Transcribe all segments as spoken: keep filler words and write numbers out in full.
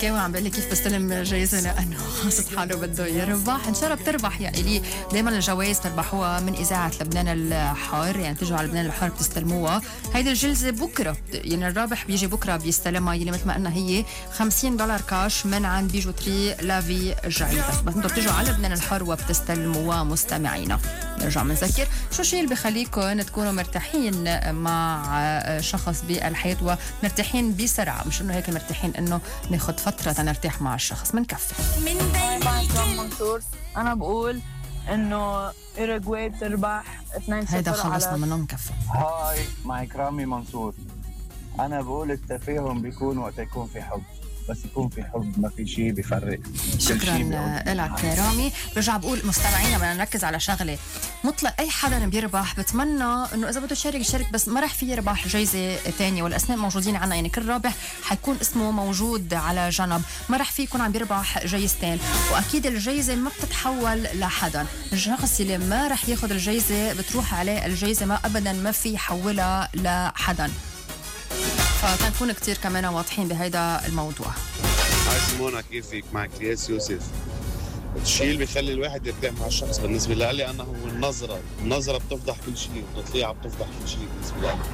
حكاوي عم بقول لي كيف بستلم جايزه لانه حاسس حاله بده يربح. ان شاء الله بتربح يا الي. دائما الجوائز بتربحوها من اذاعه لبنان الحر، يعني بتجوا على لبنان الحر بتستلموها. هيدي الجلسه بكره، يعني الرابح بيجي بكره بيستلمها، يلي مثل ما قلنا هي خمسين دولار كاش من عند بيجوتري لافي جعيده. بس انتم بتجوا على لبنان الحر وبتستلموها مستمعينا. نرجع بنذكر شو الشيء اللي بخليكم تكونوا مرتاحين مع شخص بالحياه ومرتاحين بسرعه، مش انه هيك مرتاحين انه ناخذ فتره تنرتاح مع الشخص. منكفي من بين منصور. انا بقول انه اوروغواي بتربح اثنين صفر. هيدا خلصنا منه. منكفي. هاي معك رامي منصور. انا بقول التفاهم بيكون وقت يكون في حب، بس يكون في حب ما في شيء بيفرق. شكرا لك يا رامي. برجع بقول مستمعينا بدنا نركز على شغله، مطلق اي حدا بيربح بتمنى انه اذا بده يشارك يشارك، بس ما رح في يربح جايزه ثانيه، والاسماء موجودين عنا، يعني كل رابح حيكون اسمه موجود على جنب، ما رح في يكون عم بيربح جايزتين. واكيد الجايزه ما بتتحول لحدا، الشخص اللي ما رح ياخذ الجايزه بتروح عليه الجايزه، ما ابدا ما في يحولها لحدا. فتنكون كتير كمان واضحين بهيدا الموضوع. هاي سيمونا، كيفك؟ معك ياس يوسف. الشيء اللي بيخلي الواحد يرتاح مع الشخص بالنسبة لي أنا هو النظرة. النظرة بتفضح كل شيء، والطليعة بتفضح كل شيء بالنسبة لي.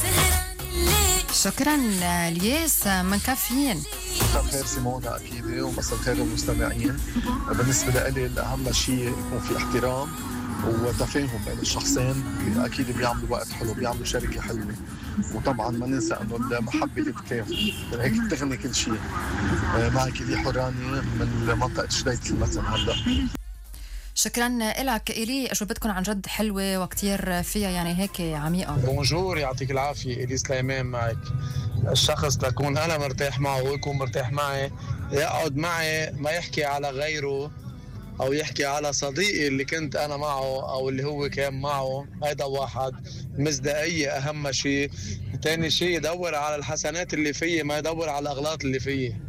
شكرا لياس. منكفيين. مساء الخير سيمونا أكيد، ومساء الخير المستمعين. بالنسبة لي الأهم شيء يكون في احترام وتفاهم بين الشخصين، أكيد بيعملوا وقت حلو، بيعملوا شركة حلوة. وطبعا ما ننسى انه المحبه بتكافئ، هيك بتغني كل شيء. معك إلي حوراني من منطقه شريط المتن هلا. شكرا لك إلي. اجوبتكم عن جد حلوه وكتير فيها يعني هيك عميقه. بونجور، يعطيك العافيه. إلي سليمان معك. الشخص لكون انا مرتاح معه ويكون مرتاح معي، يقعد معي ما يحكي على غيره او يحكي على صديقي اللي كنت انا معه او اللي هو كان معه. هيدا واحد. مصداقية اهم شيء. تاني شيء يدور على الحسنات اللي فيه، ما يدور على الاغلاط اللي فيه.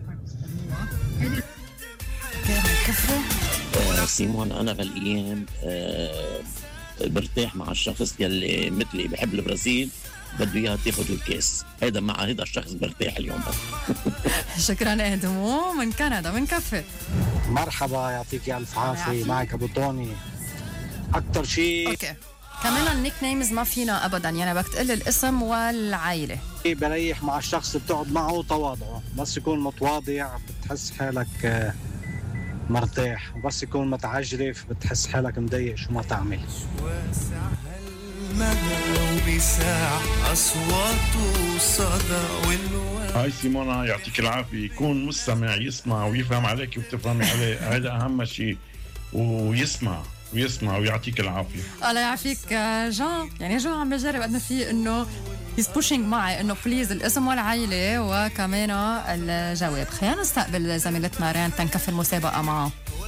آه سيمون، انا بالايام آه برتاح مع الشخص يلي مثلي بحب البرازيل، بده اياها تاخذ الكاس. هيدا مع هيدا الشخص برتاح اليوم بس. شكرا ادمو من كندا. من كفر. مرحبا، يعطيك الف عافيه. معك ابو طوني. اكثر شيء اوكي كمان النيك نيمز ما فينا ابدا، يعني بدك تقول الاسم والعائله. بريح مع الشخص بتقعد معه تواضعه، بس يكون متواضع بتحس حالك مرتاح، وبس يكون متعجرف بتحس حالك مضايق شو ما تعمل. هاي سيمونا، يعطيك العافية. يكون مستمع يسمع ويفهم عليك وبتفهمي عليه، هذا أهم شيء. ويسمع ويسمع ويعطيك العافية. الله يعافيك جان. يعني جان عم بجرب قد ما في إنه he's pushing معي إنه بليز الاسم والعائلة وكمان الجواب. خلينا نستقبل زميلتنا رين تنكفي المسابقة معه.